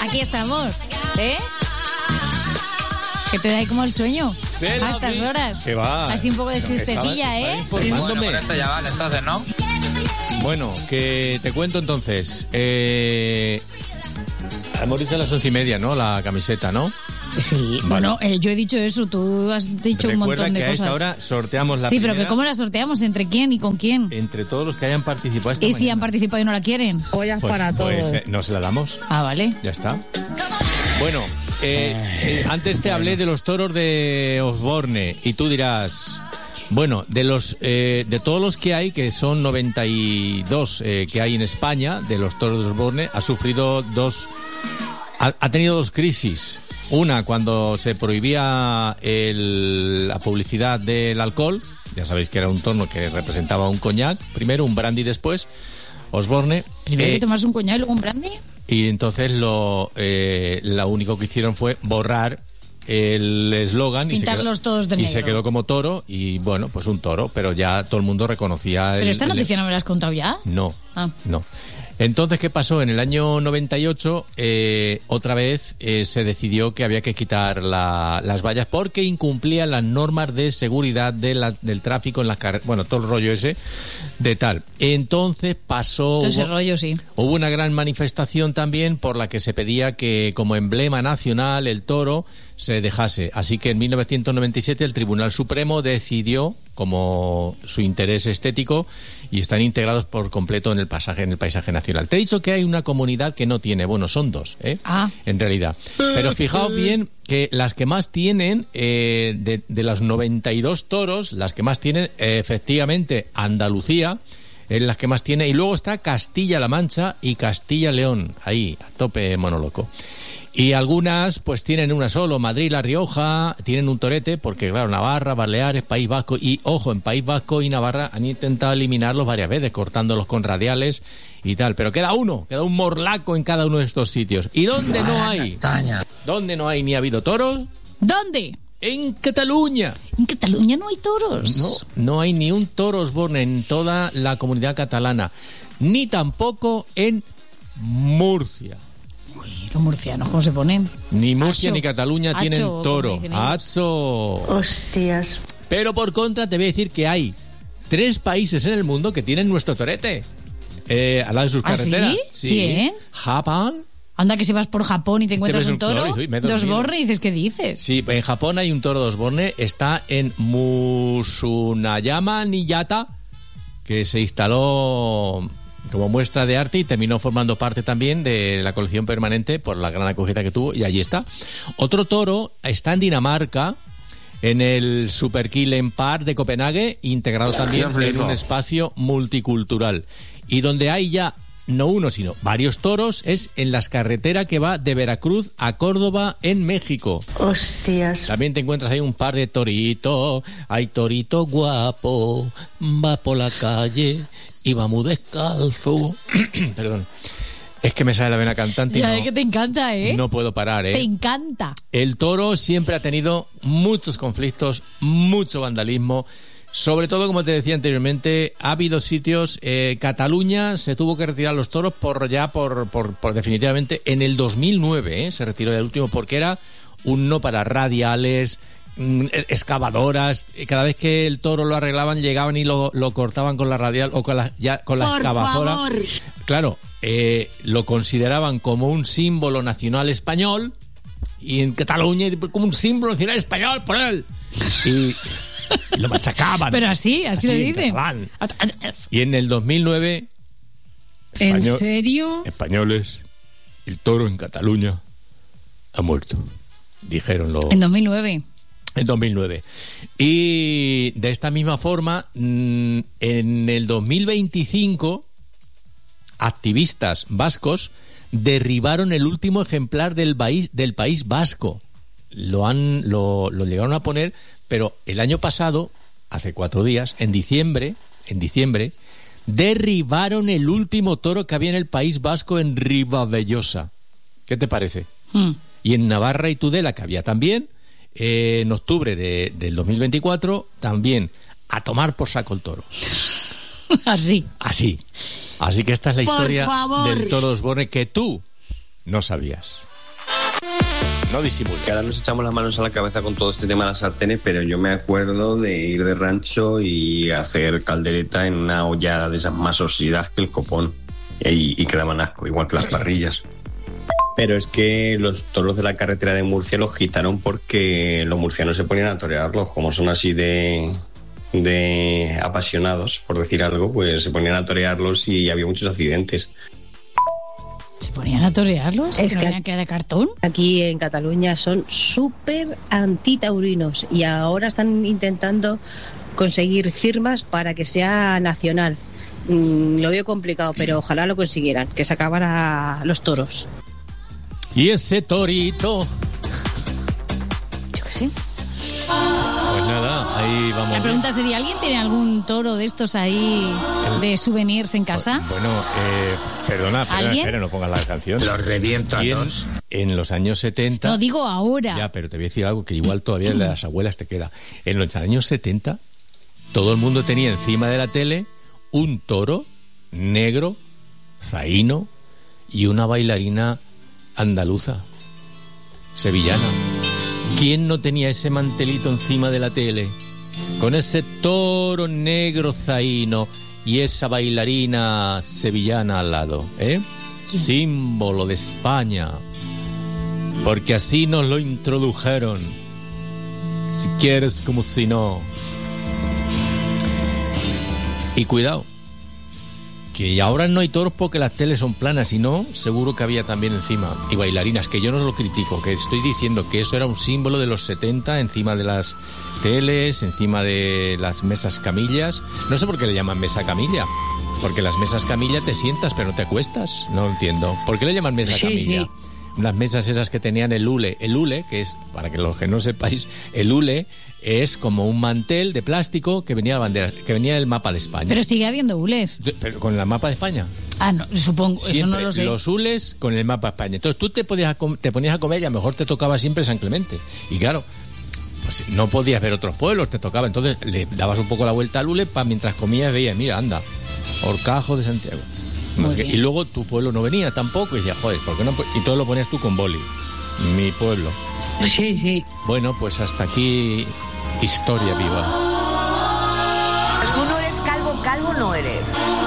Aquí estamos, ¿eh? Que te da ahí como el sueño a estas horas. Que va. Así un poco de siestecilla, ¿eh? Bueno, por esto ya vale, entonces, ¿no? Bueno, que te cuento entonces. Hemos dicho a las 11:30, ¿no? La camiseta, ¿no? Sí, Vale. bueno, yo he dicho eso, tú has dicho un Recuerda montón de que a cosas. esta hora sorteamos la sí, primera. pero que ¿cómo la sorteamos? ¿Entre quién y con quién? Entre todos los que hayan participado esta ¿Y mañana. si han participado y no la quieren? Ollas para todo. No se la damos. Ah, vale. Ya está. Bueno, antes te hablé de los toros de Osborne y tú dirás, bueno, de todos los que hay, que son 92 que hay en España, de los toros de Osborne, ha sufrido ha tenido dos crisis. Una, cuando se prohibía la publicidad del alcohol, ya sabéis que era un tono que representaba un coñac, primero un brandy después, Osborne. Primero que tomas un coñac y luego un brandy. Y entonces lo único que hicieron fue borrar el eslogan Pintarlos todos de y negro. se quedó como toro y bueno, pues un toro, pero ya todo el mundo reconocía. ¿Pero esta noticia no me la has contado ya? No, Ah. no. Entonces, ¿qué pasó? En el año 98, otra vez se decidió que había que quitar las vallas porque incumplían las normas de seguridad del tráfico en las carreteras. Bueno, todo el rollo ese de tal. Entonces pasó... Todo ese rollo, sí. Hubo una gran manifestación también por la que se pedía que como emblema nacional el toro se dejase. Así que en 1997 el Tribunal Supremo decidió, como su interés estético, y están integrados por completo en el paisaje nacional. Te he dicho que hay una comunidad que no tiene, bueno, son dos, en realidad. Pero fijaos bien que las que más tienen, de los 92 toros, las que más tienen, efectivamente, Andalucía, es las que más tiene, y luego está Castilla-La Mancha y Castilla-León, ahí, a tope monoloco. Y algunas pues tienen una solo, Madrid, La Rioja, tienen un torete, porque claro, Navarra, Baleares, País Vasco, y ojo, en País Vasco y Navarra han intentado eliminarlos varias veces, cortándolos con radiales y tal, pero queda un morlaco en cada uno de estos sitios. ¿Y dónde no hay? ¿Dónde no hay ni ha habido toros? ¿Dónde? En Cataluña. En Cataluña no hay toros. No hay ni un toro Osborne en toda la comunidad catalana, ni tampoco en Murcia. Los murcianos, ¿cómo se ponen? Ni Murcia Acho. ni Cataluña Acho, tienen como toro. dicen ellos. ¡Acho! Hostias. Pero por contra te voy a decir que hay 3 países en el mundo que tienen nuestro torete. Al lado de sus ¿Ah, carreteras. sí? ¿Quién? Japón. Anda que si vas por Japón y te encuentras ves un toro me he de dormido. Osborne y dices, ¿qué dices? Sí, en Japón hay un toro de Osborne. Está en Musunayama Niyata, que se instaló como muestra de arte y terminó formando parte también de la colección permanente por la gran acogida que tuvo, y allí está. Otro toro está en Dinamarca, en el Superkilen Park de Copenhague, integrado también en un espacio multicultural. Y donde hay ya no uno, sino varios toros, es en las carreteras que va de Veracruz a Córdoba, en México. Hostias. También te encuentras ahí un par de toritos. Hay torito guapo, va por la calle y va muy descalzo. Perdón. Es que me sale la vena cantante y Ya ves que te encanta, ¿eh? no puedo parar, ¿eh? Te encanta. El toro siempre ha tenido muchos conflictos, mucho vandalismo. Sobre todo, como te decía anteriormente, ha habido sitios, Cataluña se tuvo que retirar los toros por definitivamente en el 2009, se retiró el último porque era un no para radiales, excavadoras. Cada vez que el toro lo arreglaban, llegaban y lo cortaban con la radial o con la excavadora. Favor. Claro, lo consideraban como un símbolo nacional español, y en Cataluña como un símbolo nacional español por él. Y lo machacaban. Pero así lo en dicen. catalán. Y en el 2009... ¿En serio? Españoles, el toro en Cataluña ha muerto. Dijeron los... En 2009. En 2009. Y de esta misma forma, en el 2025, activistas vascos derribaron el último ejemplar del País Vasco. Lo llegaron a poner, pero el año pasado, hace 4 días, en diciembre, derribaron el último toro que había en el País Vasco, en Ribavellosa. ¿Qué te parece? Y en Navarra y Tudela, que había también, en octubre del 2024, también a tomar por saco el toro. Así. Así que esta es la historia favor. del toro Osborne que tú no sabías. no disimules. Que ahora nos echamos las manos a la cabeza con todo este tema de las sartenes, pero yo me acuerdo de ir de rancho y hacer caldereta en una olla de esas más oxidadas que el copón. Y quedaban asco, igual que las parrillas. Pero es que los toros de la carretera de Murcia los quitaron porque los murcianos se ponían a torearlos, como son así de apasionados, por decir algo, pues se ponían a torearlos y había muchos accidentes. ¿Se ponían a torearlos? Es ¿Que no que- venían que era de cartón? Aquí en Cataluña son súper antitaurinos y ahora están intentando conseguir firmas para que sea nacional. Lo veo complicado, pero ojalá lo consiguieran, que se acabara los toros. Y ese torito. Yo qué sé. Pues nada, ahí vamos. La pregunta sería, ¿alguien tiene algún toro de estos ahí de souvenirs en casa? Bueno, perdona, ¿Alguien? espera, no pongas la canción. Los reviento a Y todos. en los años 70... No, digo ahora. Ya, pero te voy a decir algo que igual todavía de las abuelas te queda. En los años 70, todo el mundo tenía encima de la tele un toro negro, zaino, y una bailarina andaluza, sevillana. ¿Quién no tenía ese mantelito encima de la tele? Con ese toro negro zaino y esa bailarina sevillana al lado, ¿eh? Símbolo de España. Porque así nos lo introdujeron. Si quieres como si no. Y cuidado, que ahora no hay toros porque las teles son planas, y no, seguro que había también encima. Y bailarinas, que yo no lo critico, que estoy diciendo que eso era un símbolo de los 70, encima de las teles, encima de las mesas camillas. No sé por qué le llaman mesa camilla, porque las mesas camilla te sientas pero no te acuestas. No lo entiendo. ¿Por qué le llaman mesa camilla? Sí. Unas mesas esas que tenían el hule, que es, para que los que no sepáis, el hule es como un mantel de plástico que venía la bandera, que venía el mapa de España. Pero sigue habiendo hules. Pero con el mapa de España. Ah, no, supongo, eso Siempre no lo sé. los hules con el mapa de España. Entonces tú te ponías a comer y a lo mejor te tocaba siempre San Clemente. Y claro, pues no podías ver otros pueblos, te tocaba. Entonces le dabas un poco la vuelta al hule para mientras comías veías, mira, anda, Horcajo de Santiago. Muy bien. Y luego tu pueblo no venía tampoco y decías, joder, ¿por qué no? Y todo lo ponías tú con boli. Mi pueblo. Sí. Bueno, pues hasta aquí historia viva. Tú no eres calvo, calvo no eres.